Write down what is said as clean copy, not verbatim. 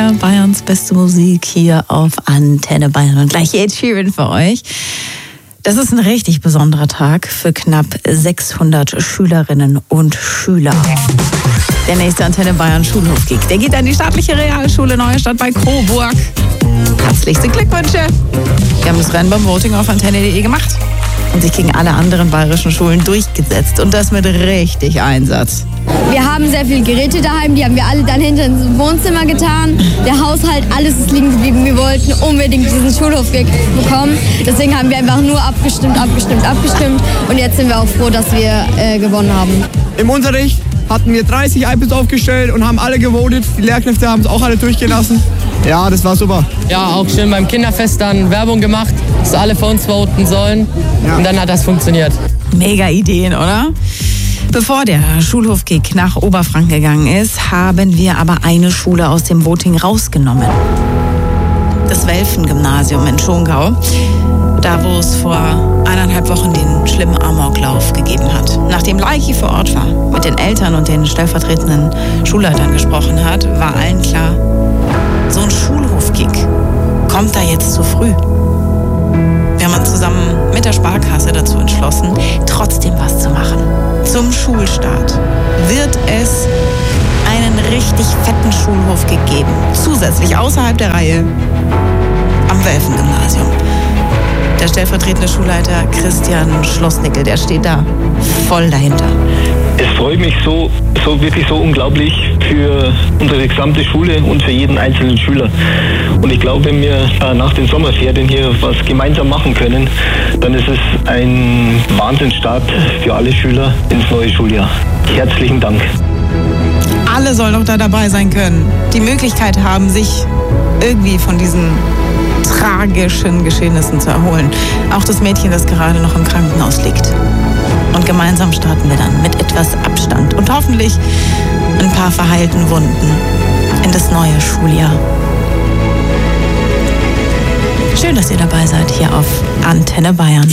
Feuerwehr, Bayerns beste Musik hier auf Antenne Bayern. Und gleich Ed Sheeran für euch. Das ist ein richtig besonderer Tag für knapp 600 Schülerinnen und Schüler. Der nächste Antenne Bayern Schulhofgig, der geht an die staatliche Realschule Neustadt bei Coburg. Herzlichste Glückwünsche. Wir haben das Rennen beim Voting auf antenne.de gemacht und sich gegen alle anderen bayerischen Schulen durchgesetzt. Und das mit richtig Einsatz. Wir haben sehr viele Geräte daheim, die haben wir alle dann hinter ins Wohnzimmer getan. Der Haushalt, alles ist liegen geblieben. Wir wollten unbedingt diesen Schulhofgig bekommen. Deswegen haben wir einfach nur abgestimmt. Und jetzt sind wir auch froh, dass wir gewonnen haben. Im Unterricht hatten wir 30 iPads aufgestellt und haben alle gewotet. Die Lehrkräfte haben es auch alle durchgelassen. Ja, das war super. Ja, auch schön beim Kinderfest dann Werbung gemacht, dass alle für uns voten sollen. Ja. Und dann hat das funktioniert. Mega Ideen, oder? Bevor der Schulhofgig nach Oberfranken gegangen ist, haben wir aber eine Schule aus dem Voting rausgenommen. Das Welfen-Gymnasium in Schongau. Da, wo es vor 1,5 Wochen den schlimmen Amoklauf gegeben hat. Nachdem Leiki vor Ort war, mit den Eltern und den stellvertretenden Schulleitern gesprochen hat, war allen klar, so ein Schulhofgig kommt da jetzt zu früh. Wir haben uns zusammen mit der Sparkasse dazu entschlossen, trotzdem was zu machen. Zum Schulstart wird es einen richtig fetten Schulhofgig geben. Zusätzlich außerhalb der Reihe am Welfen-Gymnasium. Der stellvertretende Schulleiter Christian Schlossnickel, der steht da voll dahinter. Es freut mich wirklich so unglaublich für unsere gesamte Schule und für jeden einzelnen Schüler. Und ich glaube, wenn wir nach den Sommerferien hier was gemeinsam machen können, dann ist es ein Wahnsinnsstart für alle Schüler ins neue Schuljahr. Herzlichen Dank. Alle sollen doch da dabei sein können, die Möglichkeit haben, sich irgendwie von diesen tragischen Geschehnissen zu erholen. Auch das Mädchen, das gerade noch im Krankenhaus liegt. Und gemeinsam starten wir dann mit etwas Abstand und hoffentlich ein paar verheilten Wunden in das neue Schuljahr. Schön, dass ihr dabei seid hier auf Antenne Bayern.